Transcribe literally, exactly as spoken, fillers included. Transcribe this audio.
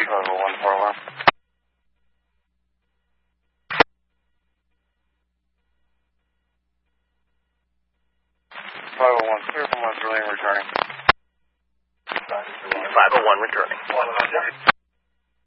five oh one four one. five oh one, clear from one, returning. five oh one returning.